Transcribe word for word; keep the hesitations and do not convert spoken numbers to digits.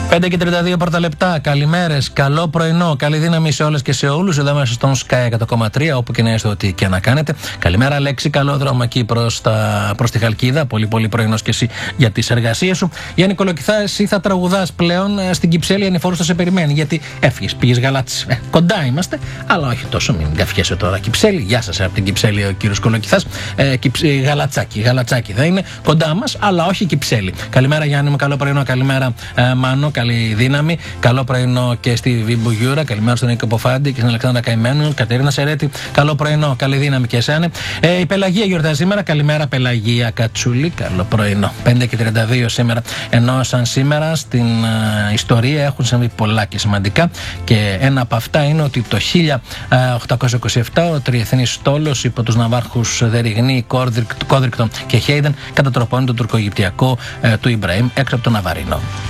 πέντε και τριάντα δύο πρώτα λεπτά. Καλημέρες, καλό πρωινό, καλή δύναμη σε όλες και σε όλους. Εδώ μέσα στον Sky εκατό κόμμα τρία, όπου και να είστε, ό,τι και να κάνετε. Καλημέρα, Αλέξη, καλό δρόμο εκεί προς, τα, προς τη Χαλκίδα. Πολύ, πολύ πρωινός και εσύ για τις εργασίες σου. Γιάννη Κολοκυθά, εσύ θα τραγουδάς πλέον στην Κυψέλη. Ανηφόρος θα σε περιμένει, γιατί έφυγες, πήγες Γαλάτσι. Ε, κοντά είμαστε, αλλά όχι τόσο. Μην καφιέσαι τώρα. Κυψέλη, γεια σας από την Κυψέλη, ο κύριος Κολοκυθάς. Ε, Κυψ, γαλατσάκι, γαλατσάκι θα είναι κοντά μας, αλλά όχι Κυψέλη. Καλημέρα, Γιάννη μου, καλό πρωινό, καλημέρα, ε, Μάνο. Καλή δύναμη. Καλό πρωινό και στη Βίμπου Γιούρα. Καλημέρα στον Νίκο Ποφάντη και στην Αλεξάνδρα Καημένου. Κατερίνα Σερέτη. Καλό πρωινό. Καλή δύναμη και εσένα. Ε, η Πελαγία γιορτάζει σήμερα. Καλημέρα, Πελαγία Κατσούλη. Καλό πρωινό. πέντε και τριάντα δύο σήμερα. Ενώ σαν σήμερα στην uh, ιστορία έχουν συμβεί πολλά και σημαντικά. Και ένα από αυτά είναι ότι το χίλια οκτακόσια είκοσι επτά ο τριεθνής στόλος υπό τους ναυάρχους Δεριγνή, Κόδρικτον και Χέιντεν κατατροπώνει τον τουρκοαιγυπτιακό uh, του Ιμπραήμ έξω από τον Ναβαρίνο.